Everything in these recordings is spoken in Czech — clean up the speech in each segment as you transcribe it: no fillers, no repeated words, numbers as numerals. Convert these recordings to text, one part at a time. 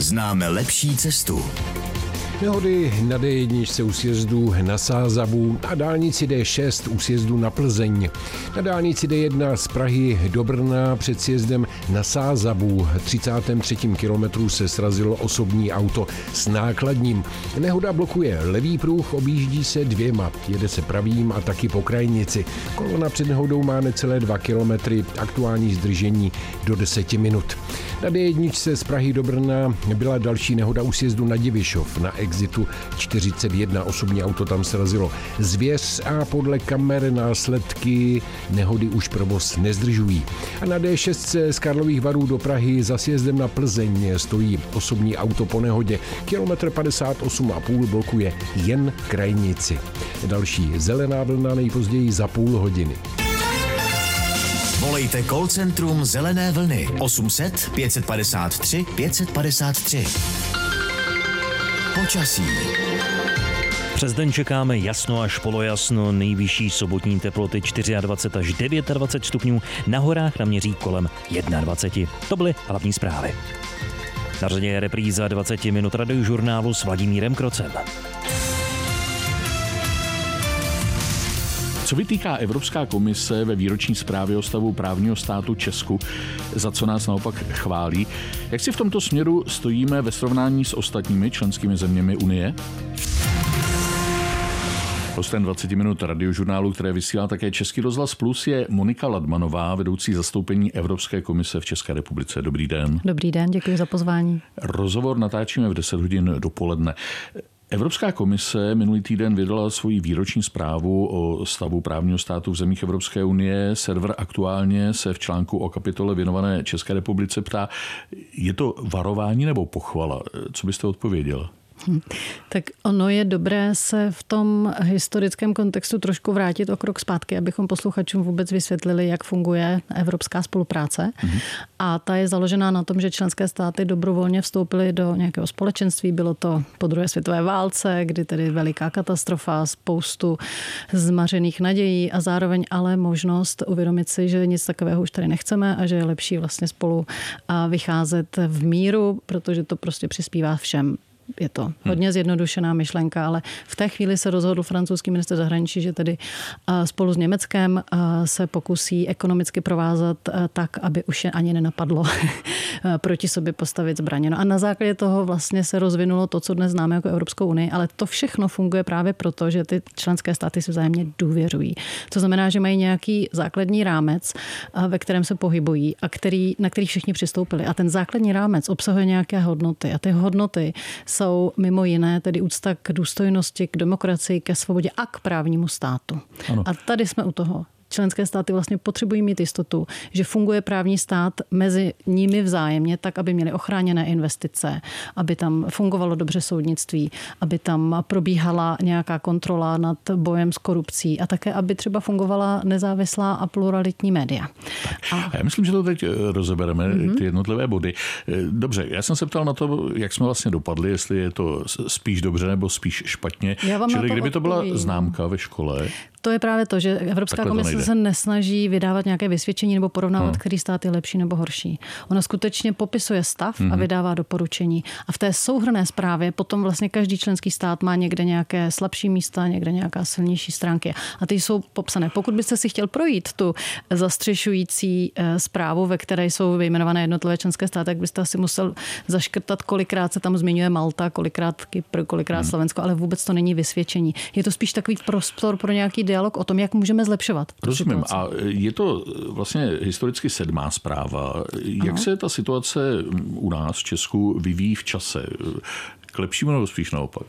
Známe lepší cestu. Nehody na D1 u sjezdu na Sázavu, na dálnici D6 u sjezdu na Plzeň, na dálnici D1 z Prahy do Brna před sjezdem na Sázavu 33. kilometru se srazilo osobní auto s nákladním. Nehoda blokuje levý pruh, objíždí se dvěma, jede se pravým a taky po krajnici. Kolona před nehodou má necelé 2 kilometry, aktuální zdržení do 10 minut. Na D1 z Prahy do Brna byla další nehoda u sjezdu na Divišov, na exitu 41. Osobní auto tam srazilo zvěř a podle kamer následky nehody už provoz nezdržují. A na D6 z Karlových Varů do Prahy za sjezdem na Plzeň stojí osobní auto po nehodě. Kilometr 58,5 blokuje jen krajnici. Další zelená vlna nejpozději za půl hodiny. Volejte call centrum Zelené vlny 800 553 553. Počasí. Přes den čekáme jasno až polojasno, nejvyšší sobotní teploty 24 až 29 stupňů, na horách naměří kolem 21. To byly hlavní zprávy. Na řadě je repríza 20 minut radiožurnálu s Vladimírem Krocem. Co vytýká Evropská komise ve výroční zprávě o stavu právního státu Česku, za co nás naopak chválí? Jak si v tomto směru stojíme ve srovnání s ostatními členskými zeměmi Unie? Hostem 20 minut radiožurnálu, které vysílá také Český rozhlas Plus, je Monika Ladmanová, vedoucí zastoupení Evropské komise v České republice. Dobrý den. Dobrý den, děkuji za pozvání. Rozhovor natáčíme v 10 hodin dopoledne. Evropská komise minulý týden vydala svoji výroční zprávu o stavu právního státu v zemích Evropské unie. Server Aktuálně se v článku o kapitole věnované České republice ptá, je to varování nebo pochvala? Co byste odpověděla? Tak ono je dobré se v tom historickém kontextu trošku vrátit o krok zpátky, abychom posluchačům vůbec vysvětlili, jak funguje evropská spolupráce. A ta je založená na tom, že členské státy dobrovolně vstoupily do nějakého společenství. Bylo to po druhé světové válce, kdy tedy veliká katastrofa, spoustu zmařených nadějí a zároveň ale možnost uvědomit si, že nic takového už tady nechceme a že je lepší vlastně spolu vycházet v míru, protože to prostě přispívá všem. Je to hodně zjednodušená myšlenka, ale v té chvíli se rozhodl francouzský ministr zahraničí, že tedy spolu s Německem se pokusí ekonomicky provázat tak, aby už je ani nenapadlo proti sobě postavit zbraně. No a na základě toho vlastně se rozvinulo to, co dnes známe jako Evropskou unii, ale to všechno funguje právě proto, že ty členské státy si vzájemně důvěřují. To znamená, že mají nějaký základní rámec, ve kterém se pohybují a na který všichni přistoupili. A ten základní rámec obsahuje nějaké hodnoty a ty hodnoty jsou mimo jiné tedy úcta k důstojnosti, k demokracii, ke svobodě a k právnímu státu. Ano. A tady jsme u toho. Členské státy vlastně potřebují mít jistotu, že funguje právní stát mezi nimi vzájemně tak, aby měli ochráněné investice, aby tam fungovalo dobře soudnictví, aby tam probíhala nějaká kontrola nad bojem s korupcí a také, aby třeba fungovala nezávislá a pluralitní média. A já myslím, že to teď rozebereme, ty jednotlivé body. Dobře, já jsem se ptal na to, jak jsme vlastně dopadli, jestli je to spíš dobře nebo spíš špatně. Čili kdyby to byla známka ve škole. To je právě to, že Evropská komise se nesnaží vydávat nějaké vysvědčení nebo porovnávat, který stát je lepší nebo horší. Ona skutečně popisuje stav a vydává doporučení. A v té souhrnné zprávě potom vlastně každý členský stát má někde nějaké slabší místa, někde nějaká silnější stránky. A ty jsou popsané. Pokud byste si chtěl projít tu zastřešující zprávu, ve které jsou vyjmenované jednotlivé členské státy, tak byste asi musel zaškrtat, kolikrát se tam zmiňuje Malta, kolikrát Kypr, kolikrát Slovensko, ale vůbec to není vysvědčení. Je to spíš takový prostor pro nějaký dialog o tom, jak můžeme zlepšovat. Rozumím. A je to vlastně historicky 7. zpráva. Jak se ta situace u nás v Česku vyvíjí v čase? K lepšímu nebo spíš naopak?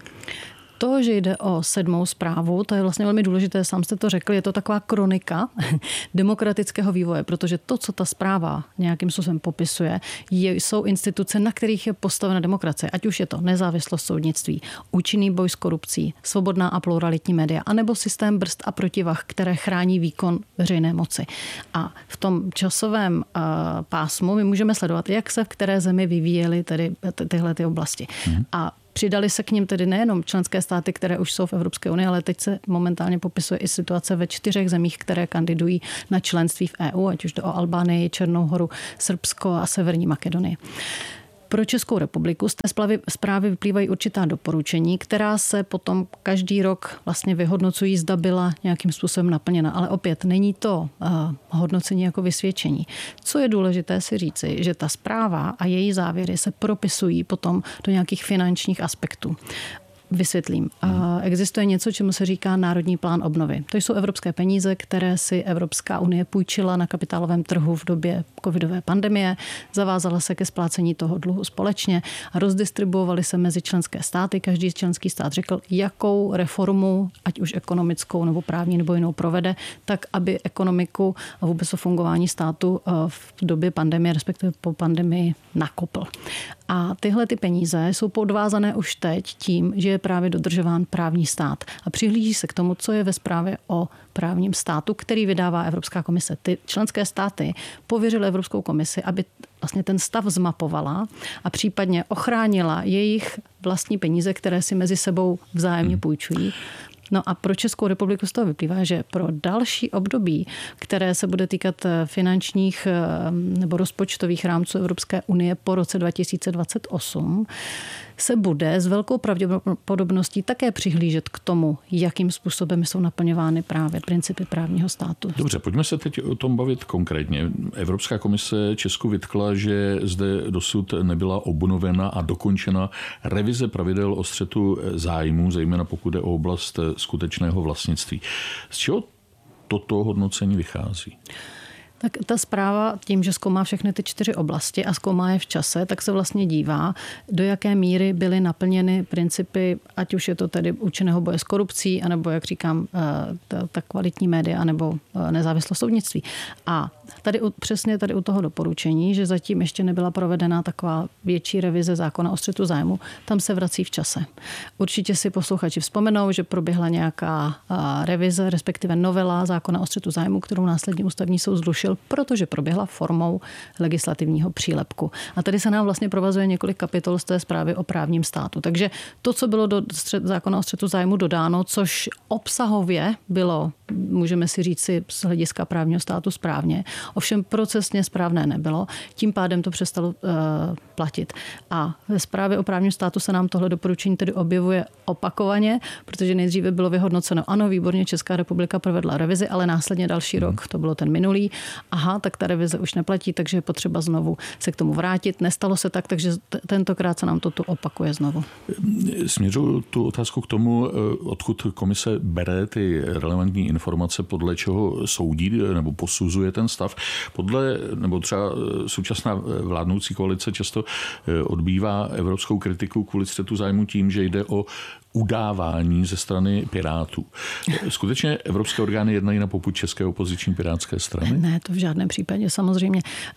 To, že jde o 7. zprávu, to je vlastně velmi důležité, sám jste to řekl, je to taková kronika demokratického vývoje, protože to, co ta zpráva nějakým způsobem popisuje, jsou instituce, na kterých je postavena demokracie, ať už je to nezávislost soudnictví, účinný boj s korupcí, svobodná a pluralitní média, anebo systém brzd a protivah, které chrání výkon veřejné moci. A v tom časovém pásmu my můžeme sledovat, jak se v které zemi vyvíjely tedy tyhle ty oblasti. A přidali se k nim tedy nejenom členské státy, které už jsou v Evropské unii, ale teď se momentálně popisuje i situace ve 4 zemích, které kandidují na členství v EU, ať už jde o Albánii, Černou Horu, Srbsko a Severní Makedonii. Pro Českou republiku z té zprávy vyplývají určitá doporučení, která se potom každý rok vlastně vyhodnocují, zda byla nějakým způsobem naplněna. Ale opět není to hodnocení jako vysvědčení. Co je důležité si říci, že ta zpráva a její závěry se propisují potom do nějakých finančních aspektů. Vysvětlím. Existuje něco, čemu se říká Národní plán obnovy. To jsou evropské peníze, které si Evropská unie půjčila na kapitálovém trhu v době covidové pandemie, zavázala se ke splácení toho dluhu společně a rozdistribuovaly se mezi členské státy. Každý členský stát řekl, jakou reformu, ať už ekonomickou nebo právní nebo jinou provede, tak aby ekonomiku a vůbec o fungování státu v době pandemie, respektive po pandemii nakopl. A tyhle ty peníze jsou podvázané už teď tím, že je právě dodržován právní stát. A přihlíží se k tomu, co je ve zprávě o právním státu, který vydává Evropská komise. Ty členské státy pověřily Evropskou komisi, aby vlastně ten stav zmapovala a případně ochránila jejich vlastní peníze, které si mezi sebou vzájemně půjčují. No a pro Českou republiku z toho vyplývá, že pro další období, které se bude týkat finančních nebo rozpočtových rámců Evropské unie po roce 2028, se bude s velkou pravděpodobností také přihlížet k tomu, jakým způsobem jsou naplňovány právě principy právního státu. Dobře, pojďme se teď o tom bavit konkrétně. Evropská komise Česku vytkla, že zde dosud nebyla obnovena a dokončena revize pravidel o střetu zájmů, zejména pokud jde o oblast skutečného vlastnictví. Z čeho toto hodnocení vychází? Tak ta zpráva tím, že zkoumá všechny ty 4 oblasti a zkoumá je v čase, tak se vlastně dívá, do jaké míry byly naplněny principy, ať už je to tedy účinného boje s korupcí, anebo, jak říkám, ta kvalitní média, anebo nezávislost soudnictví. A přesně tady u toho doporučení, že zatím ještě nebyla provedena taková větší revize zákona o střetu zájmu, tam se vrací v čase. Určitě si posluchači vzpomenou, že proběhla nějaká revize, respektive novela zákona o střetu zájmu, kterou následně ústavní soud zrušil, protože proběhla formou legislativního přílepku. A tady se nám vlastně provazuje několik kapitol z té zprávy o právním státu. Takže to, co bylo do zákona o střetu zájmu dodáno, což obsahově bylo, můžeme si říct si z hlediska právního státu správně, ovšem procesně správné nebylo, tím pádem to přestalo platit. A ve zprávě o právním státu se nám tohle doporučení tedy objevuje opakovaně, protože nejdříve bylo vyhodnoceno, ano, výborně, Česká republika provedla revizi, ale následně další rok, to bylo ten minulý, aha, tak ta revize už neplatí, takže je potřeba znovu se k tomu vrátit. Nestalo se tak, takže tentokrát se nám to tu opakuje znovu. Směřuju tu otázku k tomu, odkud komise bere ty relevantní informace, podle čeho soudí nebo posuzuje ten stav. Nebo třeba současná vládnoucí koalice často odbývá evropskou kritiku kvůli střetu zájmu tím, že jde o udávání ze strany Pirátů. Skutečně evropské orgány jednají na popud české opoziční pirátské strany? Ne, to v žádném případě samozřejmě.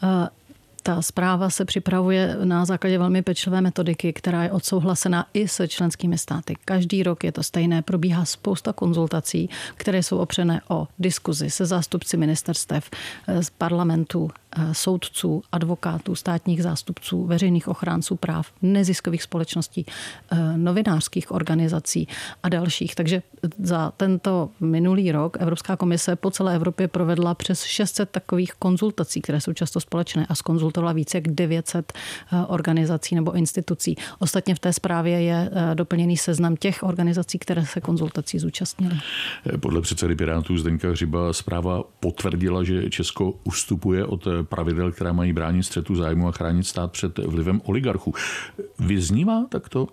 Ta zpráva se připravuje na základě velmi pečlivé metodiky, která je odsouhlasená i se členskými státy. Každý rok je to stejné, probíhá spousta konzultací, které jsou opřené o diskuzi se zástupci ministerstev, z parlamentů, soudců, advokátů, státních zástupců, veřejných ochránců práv, neziskových společností, novinářských organizací a dalších. Takže za tento minulý rok Evropská komise po celé Evropě provedla přes 600 takových konzultací, které jsou často společné, a zkonzultovala více jak 900 organizací nebo institucí. Ostatně v té zprávě je doplněný seznam těch organizací, které se konzultací zúčastnily. Podle předsedy Pirátů Zdeňka Hřiba zpráva potvrdila, že Česko ustupuje od pravidel, která mají bránit střetu zájmu a chránit stát před vlivem oligarchů. Vyznívá takto?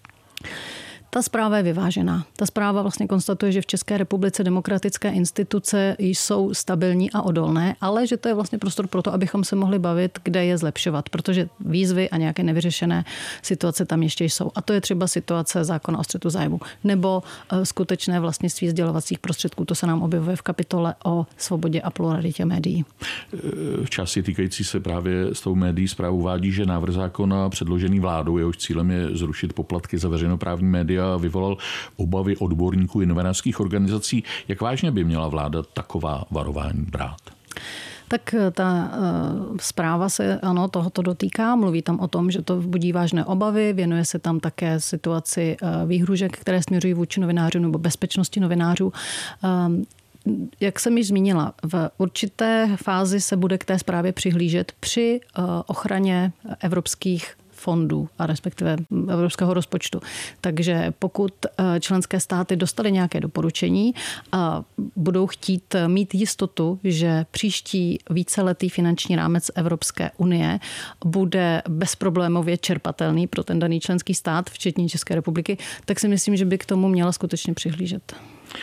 Ta zpráva je vyvážená. Ta zpráva vlastně konstatuje, že v České republice demokratické instituce jsou stabilní a odolné, ale že to je vlastně prostor pro to, abychom se mohli bavit, kde je zlepšovat, protože výzvy a nějaké nevyřešené situace tam ještě jsou. A to je třeba situace zákona o střetu zájmu nebo skutečné vlastnictví sdělovacích prostředků. To se nám objevuje v kapitole o svobodě a pluralitě médií. V části týkající se právě s tou médií zprávu uvádí, že návrh zákona předložený vládou, jehož cílem je zrušit poplatky za veřejnoprávní média, vyvolal obavy odborníků i novinářských organizací. Jak vážně by měla vláda taková varování brát? Tak ta zpráva se tohoto dotýká. Mluví tam o tom, že to budí vážné obavy. Věnuje se tam také situaci výhružek, které směřují vůči novinářům nebo bezpečnosti novinářů. Jak jsem již zmínila, v určité fázi se bude k té zprávě přihlížet při ochraně evropských fondů a respektive evropského rozpočtu. Takže pokud členské státy dostaly nějaké doporučení a budou chtít mít jistotu, že příští víceletý finanční rámec Evropské unie bude bezproblémově čerpatelný pro ten daný členský stát, včetně České republiky, tak si myslím, že by k tomu měla skutečně přihlížet.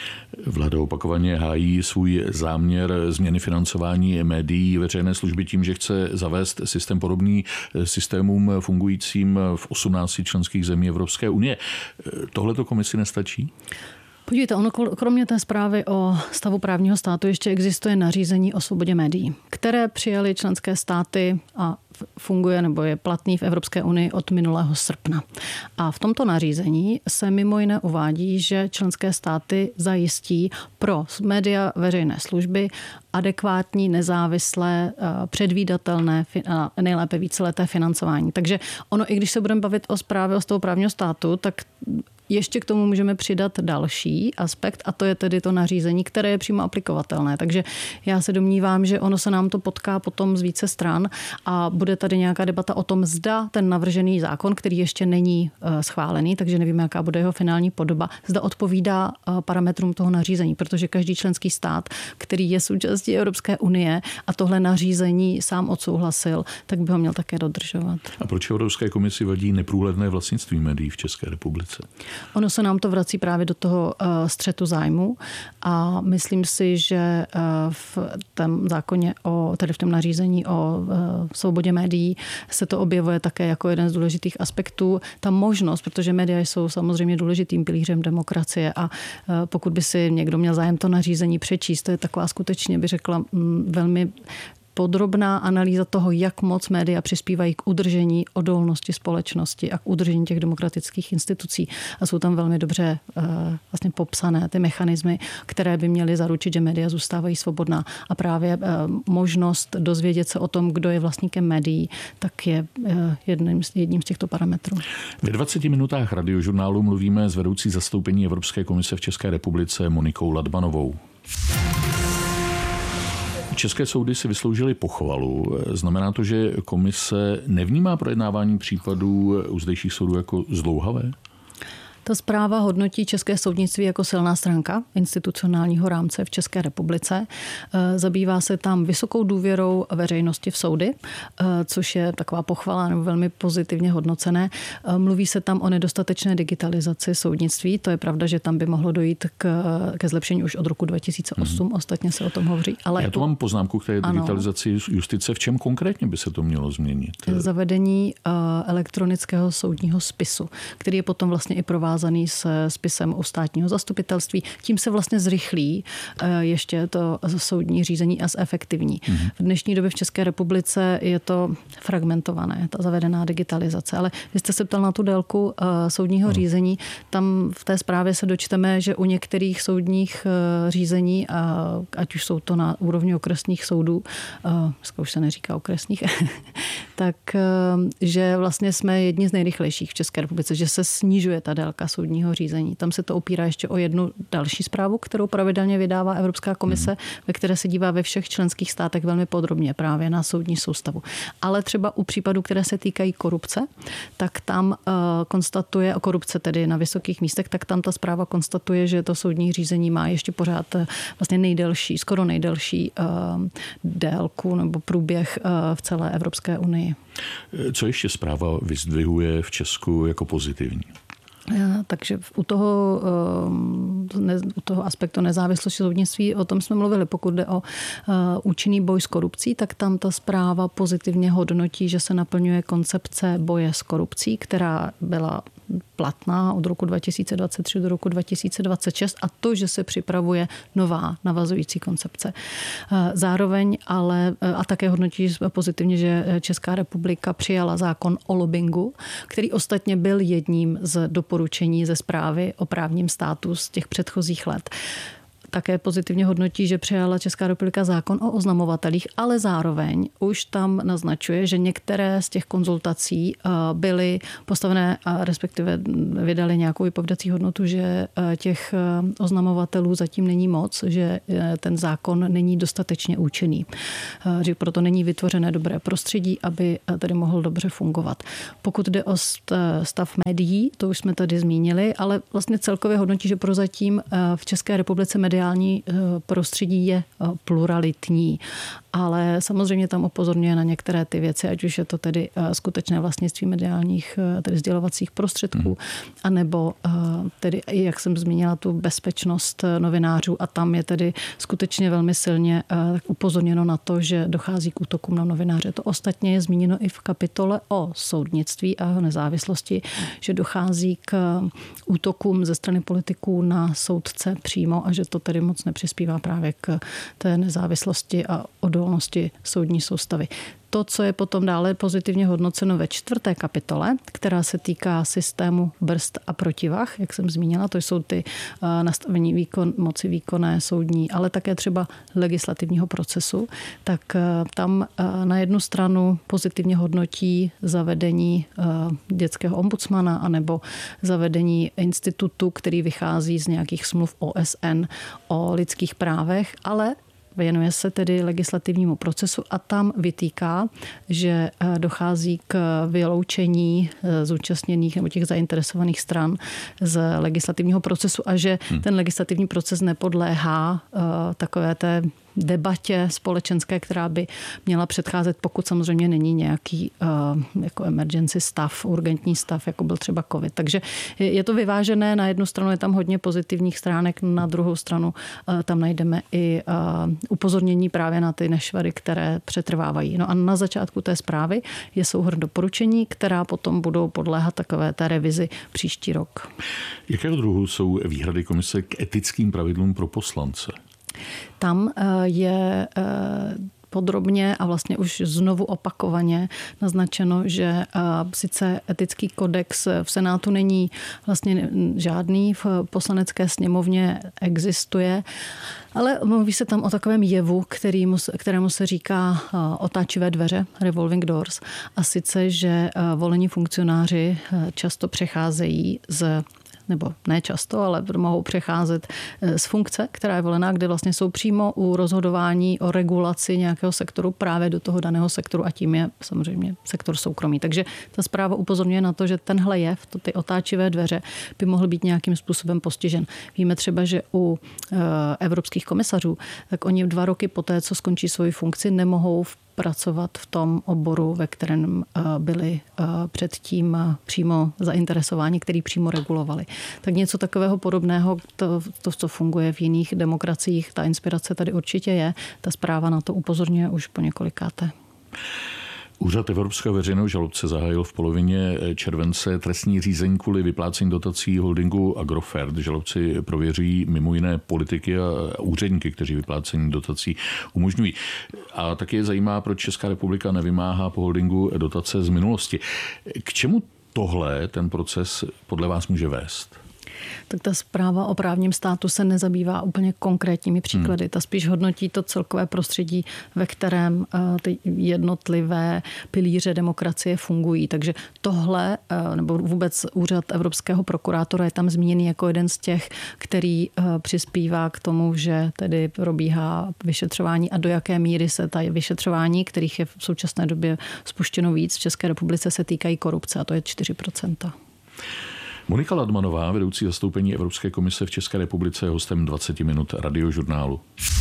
Vláda opakovaně hájí svůj záměr změny financování médií veřejné služby tím, že chce zavést systém podobný systémům fungujícím v 18 členských zemí Evropské unie. Tohleto komisi nestačí? Podívejte, ono kromě té zprávy o stavu právního státu ještě existuje nařízení o svobodě médií, které přijaly členské státy a funguje nebo je platný v Evropské unii od minulého srpna. A v tomto nařízení se mimo jiné uvádí, že členské státy zajistí pro média veřejné služby adekvátní, nezávislé, předvídatelné a nejlépe víceleté financování. Takže ono, i když se budeme bavit o zprávě o stavu právního státu, tak ještě k tomu můžeme přidat další aspekt a to je tedy to nařízení, které je přímo aplikovatelné. Takže já se domnívám, že ono se nám to potká potom z více stran a bude tady nějaká debata o tom, zda ten navržený zákon, který ještě není schválený, takže nevíme, jaká bude jeho finální podoba, zda odpovídá parametrům toho nařízení, protože každý členský stát, který je součástí Evropské unie a tohle nařízení sám odsouhlasil, tak by ho měl také dodržovat. A proč Evropské komisi vadí neprůhledné vlastnictví médií v České republice? Ono se nám to vrací právě do toho střetu zájmu a myslím si, že v tom zákoně, tedy v tom nařízení o svobodě médií se to objevuje také jako jeden z důležitých aspektů. Ta možnost, protože média jsou samozřejmě důležitým pilířem demokracie a pokud by si někdo měl zájem to nařízení přečíst, to je taková skutečně, by řekla, velmi podrobná analýza toho, jak moc média přispívají k udržení odolnosti společnosti a k udržení těch demokratických institucí. A jsou tam velmi dobře vlastně popsané ty mechanismy, které by měly zaručit, že média zůstávají svobodná. A právě možnost dozvědět se o tom, kdo je vlastníkem médií, tak je jedním z těchto parametrů. Ve 20 minutách radiožurnálu mluvíme s vedoucí zastoupení Evropské komise v České republice Monikou Ladmanovou. České soudy si vysloužily pochvalu. Znamená to, že komise nevnímá projednávání případů u zdejších soudů jako zdlouhavé? Ta zpráva hodnotí české soudnictví jako silná stránka institucionálního rámce v České republice. Zabývá se tam vysokou důvěrou veřejnosti v soudy, což je taková pochvala nebo velmi pozitivně hodnocené. Mluví se tam o nedostatečné digitalizaci soudnictví. To je pravda, že tam by mohlo dojít ke zlepšení už od roku 2008. Ostatně se o tom hovoří. Ale já tu mám poznámku k té digitalizaci justice. V čem konkrétně by se to mělo změnit? Zavedení elektronického soudního spisu, který je potom vlastně i provázaný se spisem u státního zastupitelství. Tím se vlastně zrychlí ještě to soudní řízení a zefektivní. V dnešní době v České republice je to fragmentované, ta zavedená digitalizace. Ale vy jste se ptal na tu délku soudního řízení. Tam v té zprávě se dočteme, že u některých soudních řízení, ať už jsou to na úrovni okresních soudů, dneska už se neříká okresních, tak že vlastně jsme jedni z nejrychlejších v České republice, že se snižuje ta délka soudního řízení. Tam se to opírá ještě o jednu další zprávu, kterou pravidelně vydává Evropská komise, ve které se dívá ve všech členských státech velmi podrobně právě na soudní soustavu. Ale třeba u případů, které se týkají korupce, tak tam konstatuje o korupce tedy na vysokých místech, tak tam ta zpráva konstatuje, že to soudní řízení má ještě pořád vlastně nejdelší, skoro nejdelší délku nebo průběh v celé Evropské unii. Co ještě zpráva vyzdvihuje v Česku jako pozitivní? Takže u toho aspektu nezávislosti soudnictví, o tom jsme mluvili. Pokud jde o účinný boj s korupcí, tak tam ta zpráva pozitivně hodnotí, že se naplňuje koncepce boje s korupcí, která byla platná od roku 2023 do roku 2026 a to, že se připravuje nová navazující koncepce. Zároveň ale a také hodnotí pozitivně, že Česká republika přijala zákon o lobbingu, který ostatně byl jedním z doporučení ze zprávy o právním státu z těch předchozích let. také pozitivně hodnotí, že přijala Česká republika zákon o oznamovatelích, ale zároveň už tam naznačuje, že některé z těch konzultací byly postavené a respektive vydali nějakou vypovědací hodnotu, že těch oznamovatelů zatím není moc, že ten zákon není dostatečně účinný. Že proto není vytvořené dobré prostředí, aby tady mohl dobře fungovat. Pokud jde o stav médií, to už jsme tady zmínili, ale vlastně celkově hodnotí, že prozatím v České republice mediální prostředí je pluralitní. Ale samozřejmě tam upozorňuje na některé ty věci, ať už je to tedy skutečné vlastnictví mediálních, tedy sdělovacích prostředků, anebo tedy, jak jsem zmínila, tu bezpečnost novinářů a tam je tedy skutečně velmi silně upozorněno na to, že dochází k útokům na novináře. To ostatně je zmíněno i v kapitole o soudnictví a nezávislosti, že dochází k útokům ze strany politiků na soudce přímo a že to tedy moc nepřispívá právě k té nezávislosti a odolnosti soudní soustavy. To, co je potom dále pozitivně hodnoceno ve 4. kapitole, která se týká systému brzd a protivah, jak jsem zmínila, to jsou ty nastavení moci výkonné, soudní, ale také třeba legislativního procesu, tak tam na jednu stranu pozitivně hodnotí zavedení dětského ombudsmana anebo zavedení institutu, který vychází z nějakých smluv OSN o lidských právech, ale věnuje se tedy legislativnímu procesu a tam vytýká, že dochází k vyloučení zúčastněných nebo těch zainteresovaných stran z legislativního procesu a že ten legislativní proces nepodléhá takové té debatě společenské, která by měla předcházet, pokud samozřejmě není nějaký jako emergency stav, urgentní stav, jako byl třeba covid. Takže je to vyvážené, na jednu stranu je tam hodně pozitivních stránek, na druhou stranu tam najdeme i upozornění právě na ty nešvary, které přetrvávají. No a na začátku té zprávy je souhrn doporučení, která potom budou podléhat takové té revizi příští rok. Jakého druhu jsou výhrady komise k etickým pravidlům pro poslance? Tam je podrobně a vlastně už znovu opakovaně naznačeno, že sice etický kodex v Senátu není vlastně žádný, v Poslanecké sněmovně existuje, ale mluví se tam o takovém jevu, kterému se říká otáčivé dveře, revolving doors, a sice, že volení funkcionáři často přecházejí nebo ne často, ale mohou přecházet z funkce, která je volená, kde vlastně jsou přímo u rozhodování o regulaci nějakého sektoru právě do toho daného sektoru a tím je samozřejmě sektor soukromý. Takže ta zpráva upozorňuje na to, že tenhle jev, ty otáčivé dveře, by mohl být nějakým způsobem postižen. Víme třeba, že u evropských komisařů, tak oni 2 roky poté, co skončí svoji funkci, nemohou pracovat v tom oboru, ve kterém byli předtím přímo zainteresováni, který přímo regulovali. Tak něco takového podobného, to, co funguje v jiných demokraciích, ta inspirace tady určitě je. Ta zpráva na to upozorňuje už po několikáté. Úřad Evropského veřejného žalobce zahájil v polovině července trestní řízení kvůli vyplácení dotací holdingu Agrofert. Žalobci prověřují mimo jiné politiky a úředníky, kteří vyplácení dotací umožňují. A taky je zajímá, proč Česká republika nevymáhá po holdingu dotace z minulosti. K čemu tohle ten proces podle vás může vést? Tak ta zpráva o právním státu se nezabývá úplně konkrétními příklady. Ta spíš hodnotí to celkové prostředí, ve kterém ty jednotlivé pilíře demokracie fungují. Takže tohle, nebo vůbec úřad evropského prokurátora je tam zmíněný jako jeden z těch, který přispívá k tomu, že tedy probíhá vyšetřování a do jaké míry se ta vyšetřování, kterých je v současné době spuštěno víc v České republice, se týkají korupce a to je 4%. Monika Ladmanová, vedoucí zastoupení Evropské komise v České republice, je hostem 20 minut Radiožurnálu.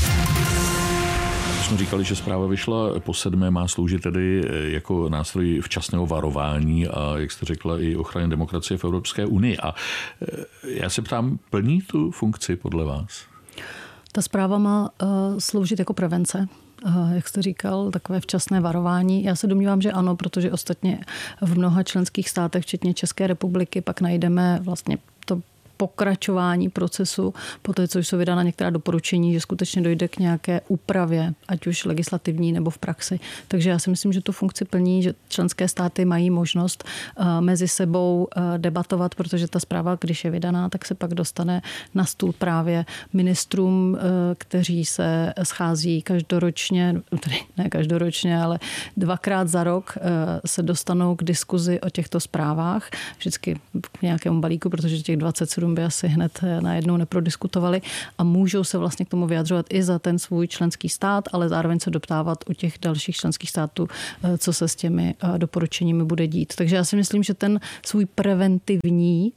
Jsme říkali, že zpráva vyšla po 7. má sloužit tedy jako nástroj včasného varování a, jak jste řekla, i ochrany demokracie v Evropské unii. A já se ptám, plní tu funkci podle vás? Ta zpráva má sloužit jako prevence. Jak jste říkal, takové včasné varování. Já se domnívám, že ano, protože ostatně v mnoha členských státech, včetně České republiky, pak najdeme vlastně to pokračování procesu, poté, co jsou vydána některá doporučení, že skutečně dojde k nějaké úpravě, ať už legislativní nebo v praxi. Takže já si myslím, že tu funkci plní, že členské státy mají možnost mezi sebou debatovat, protože ta zpráva, když je vydaná, tak se pak dostane na stůl právě ministrům, kteří se schází každoročně, tedy ne každoročně, ale 2krát za rok se dostanou k diskuzi o těchto zprávách, vždycky k nějakému balíku, protože těch 27 by asi hned najednou neprodiskutovali a můžou se vlastně k tomu vyjadřovat i za ten svůj členský stát, ale zároveň se doptávat u těch dalších členských států, co se s těmi doporučeními bude dít. Takže já si myslím, že ten svůj preventivní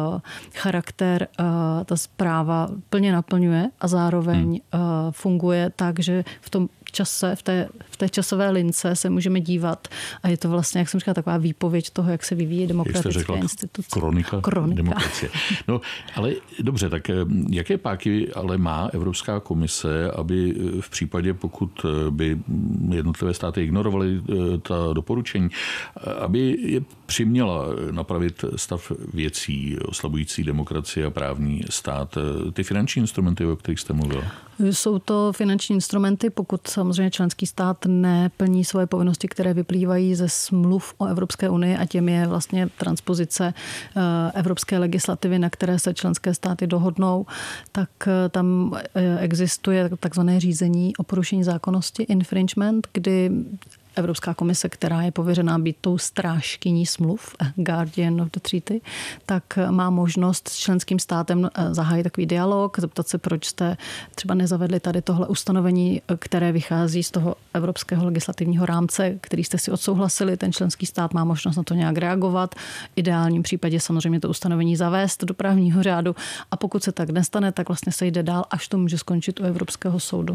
charakter ta zpráva plně naplňuje a zároveň funguje tak, že v tom čase, v té časové lince se můžeme dívat a je to vlastně, jak jsem říkala, taková výpověď toho, jak se vyvíjí demokratické instituce. Kronika demokracie. No, ale dobře, tak jaké páky ale má Evropská komise, aby v případě, pokud by jednotlivé státy ignorovaly ta doporučení, aby je přiměla napravit stav věcí oslabující demokracii a právní stát? Ty finanční instrumenty, o kterých jste mluvila? Jsou to finanční instrumenty, pokud samozřejmě členský stát neplní svoje povinnosti, které vyplývají ze smluv o Evropské unii a těm je vlastně transpozice evropské legislativy, na které se členské státy dohodnou, tak tam existuje takzvané řízení o porušení zákonnosti, infringement, kdy Evropská komise, která je pověřená být tou strážkyní smluv, Guardian of the Treaty, tak má možnost s členským státem zahájit takový dialog, zeptat se, proč jste třeba nezavedli tady tohle ustanovení, které vychází z toho evropského legislativního rámce, který jste si odsouhlasili. Ten členský stát má možnost na to nějak reagovat. V ideálním případě samozřejmě to ustanovení zavést do právního řádu a pokud se tak nestane, tak vlastně se jde dál, až to může skončit u Evropského soudu.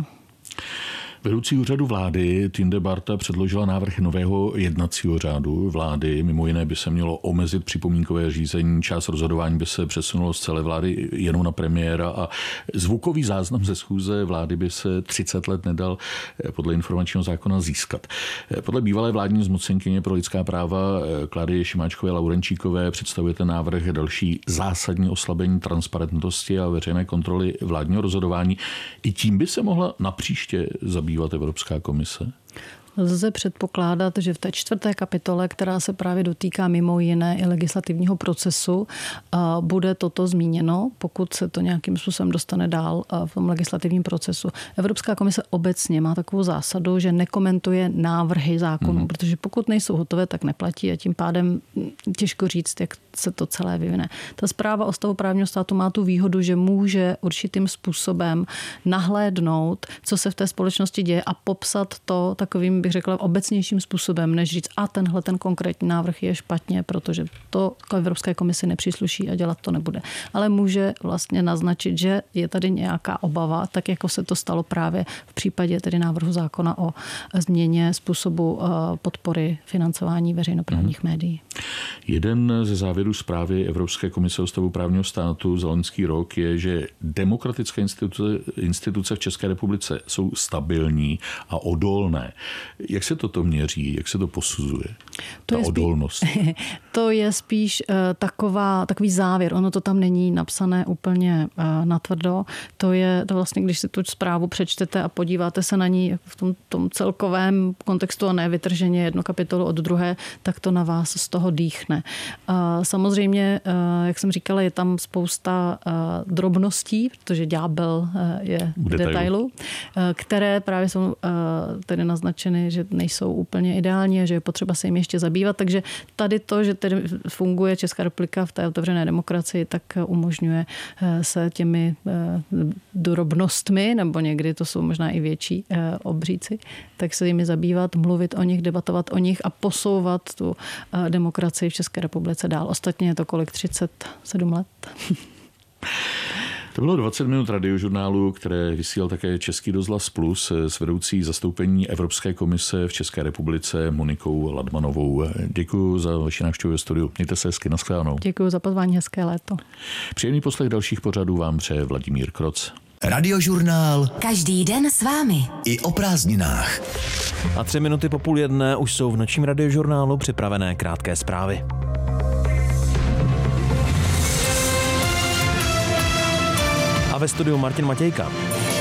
Vedoucí úřadu vlády Tinde Barta předložila návrh nového jednacího řádu vlády. Mimo jiné by se mělo omezit připomínkové řízení, část rozhodování by se přesunulo z celé vlády jenom na premiéra a zvukový záznam ze schůze vlády by se 30 let nedal podle informačního zákona získat. Podle bývalé vládní zmocněnkyně pro lidská práva Kláry Šimáčkové Laurenčíkové představuje ten návrh další zásadní oslabení transparentnosti a veřejné kontroly vládního rozhodování. I tím by se mohla napříště zabývat Evropská komise? Lze předpokládat, že v té 4. kapitole, která se právě dotýká mimo jiné i legislativního procesu, bude toto zmíněno, pokud se to nějakým způsobem dostane dál v tom legislativním procesu. Evropská komise obecně má takovou zásadu, že nekomentuje návrhy zákonů, protože pokud nejsou hotové, tak neplatí a tím pádem těžko říct, jak se to celé vyvine. Ta zpráva o stavu právního státu má tu výhodu, že může určitým způsobem nahlédnout, co se v té společnosti děje a popsat to takovým, bych řekla, obecnějším způsobem, než říct, a tenhle ten konkrétní návrh je špatně, protože to Evropské komisi nepřísluší a dělat to nebude. Ale může vlastně naznačit, že je tady nějaká obava, tak jako se to stalo právě v případě tedy návrhu zákona o změně způsobu podpory financování veřejnoprávních médií. Jeden ze závěrů zprávy Evropské komise o stavu právního státu za loňský rok je, že demokratické instituce v České republice jsou stabilní a odolné. Jak se toto měří? Jak se to posuzuje? Ta odolnost. To je spíš takový závěr. Ono to tam není napsané úplně natvrdo. To je to vlastně, když si tu zprávu přečtete a podíváte se na ní v tom celkovém kontextu a ne vytrženě jedno kapitolu od druhé, tak to na vás z toho dýchne. Samozřejmě, jak jsem říkala, je tam spousta drobností, protože ďábel je v detailu, které právě jsou tedy naznačeny, že nejsou úplně ideální a že je potřeba se jim ještě zabývat. Takže tady to, že tedy funguje Česká republika v té otevřené demokracii, tak umožňuje se těmi drobnostmi, nebo někdy to jsou možná i větší obříci, tak se jimi zabývat, mluvit o nich, debatovat o nich a posouvat tu demokracii v České republice dál. Ostatně je to kolik? 37 let. To bylo 20 minut radiožurnálu, které vysílal také Český rozhlas Plus s vedoucí zastoupení Evropské komise v České republice Monikou Ladmanovou. Děkuji za vaši návštěvu ve studiu. Mějte se hezky, nashledanou. Děkuji za pozvání, hezké léto. Příjemný poslech dalších pořadů vám přeje Vladimír Kroc. Radiožurnál. Každý den s vámi. I o prázdninách. A 3 minuty po 12:30 už jsou v nočním radiožurnálu připravené krátké zprávy. ve studiu Martin Matějka.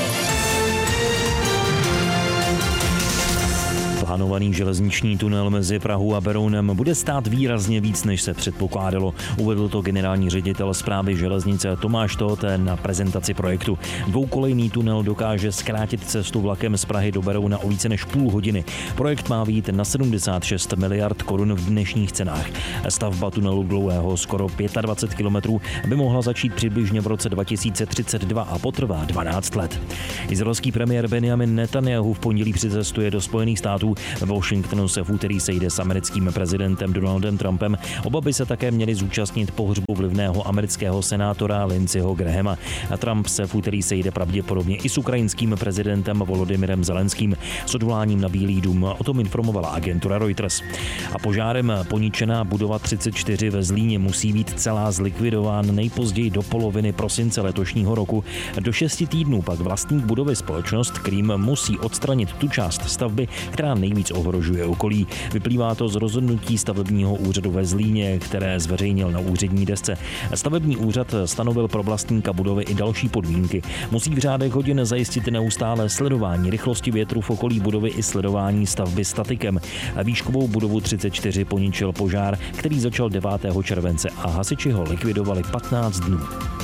Plánovaný železniční tunel mezi Prahou a Berounem bude stát výrazně víc, než se předpokládalo. Uvedl to generální ředitel správy železnice Tomáš Todt na prezentaci projektu. Dvoukolejný tunel dokáže zkrátit cestu vlakem z Prahy do Berouna o více než půl hodiny. Projekt má vyjít na 76 miliard korun v dnešních cenách. Stavba tunelu dlouhého skoro 25 kilometrů by mohla začít přibližně v roce 2032 a potrvá 12 let. Izraelský premiér Benjamin Netanjahu v pondělí přicestuje do Spojených států. V Washingtonu se v úterý sejde s americkým prezidentem Donaldem Trumpem. Oba by se také měli zúčastnit pohřbu vlivného amerického senátora Lindseyho Grahama. A Trump se v úterý sejde pravděpodobně i s ukrajinským prezidentem Volodymyrem Zelenským s odvoláním na Bílý dům. O tom informovala agentura Reuters. A požárem poničená budova 34 ve Zlíně musí být celá zlikvidován nejpozději do poloviny prosince letošního roku. Do 6 týdnů pak vlastník budovy společnost Krím musí odstranit tu část stavby, která nejvíc ohrožuje okolí. Vyplývá to z rozhodnutí stavebního úřadu ve Zlíně, které zveřejnil na úřední desce. Stavební úřad stanovil pro vlastníka budovy i další podmínky. Musí v řádech hodin zajistit neustále sledování rychlosti větru v okolí budovy i sledování stavby statikem. Výškovou budovu 34 poničil požár, který začal 9. července a hasiči ho likvidovali 15 dnů.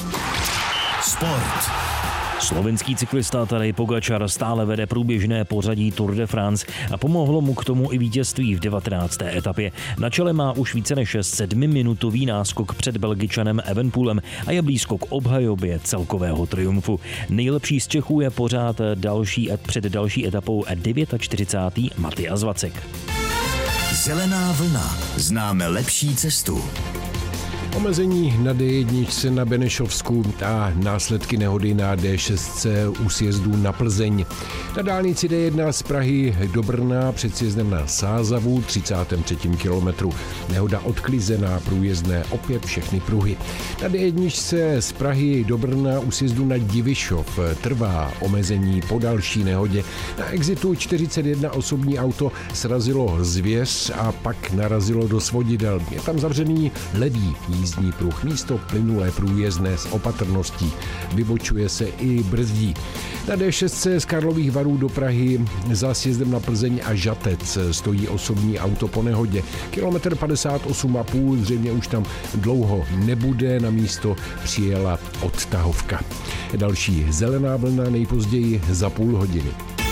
Sport. Slovenský cyklista Tadej Pogačar stále vede průběžné pořadí Tour de France a pomohlo mu k tomu i vítězství v 19. etapě. Na čele má už více než 7minutový náskok před Belgičanem Evenepoelem a je blízko k obhajobě celkového triumfu. Nejlepší z Čechů je pořád před další etapou 49. Matyas Vacek. Zelená vlna. Známe lepší cestu. Omezení na D1 na Benešovsku a následky nehody na D6 u sjezdu na Plzeň. Na dálnici D1 z Prahy do Brna před sjezdem na Sázavu 33. kilometru. Nehoda odklizená, průjezdné opět všechny pruhy. Na D1 z Prahy do Brna u sjezdu na Divišov trvá omezení po další nehodě. Na exitu 41 osobní auto srazilo zvěř a pak narazilo do svodidel. Je tam zavřený levý jízdní pruh. Místo plynulé průjezdné s opatrností. Vybočuje se i brzdí. Na D6 z Karlových Varů do Prahy za sjezdem na Plzeň a Žatec stojí osobní auto po nehodě. Kilometr 58,5, zřejmě už tam dlouho nebude, na místo přijela odtahovka. Další zelená vlna nejpozději za půl hodiny.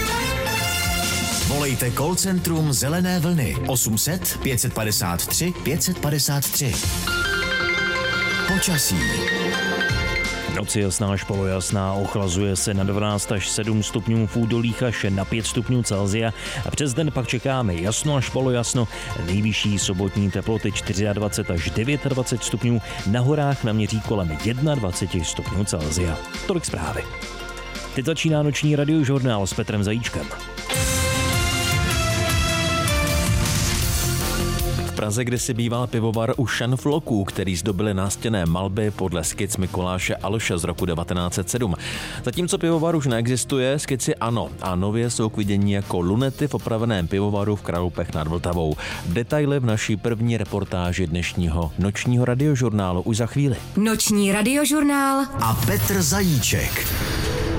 Volejte call centrum Zelené vlny 800 553 553. Počasí. Noc je jasná až polojasná, ochlazuje se na 12 až 7 stupňů v údolích až na 5 stupňů Celsia a přes den pak čekáme jasno až polojasno, nejvyšší sobotní teploty 24 až 29 stupňů, na horách naměří kolem 21 stupňů Celsia. Tolik zprávy. Teď začíná noční radiožurnál s Petrem Zajíčkem. V Praze kdysi býval pivovar u Šanfloků, který zdobily nástěnné malby podle skic Mikuláše Alše z roku 1907. Zatímco pivovar už neexistuje, skici ano a nově jsou k vidění jako lunety v opraveném pivovaru v Kralupech nad Vltavou. Detaily v naší první reportáži dnešního nočního radiožurnálu už za chvíli. Noční radiožurnál a Petr Zajíček.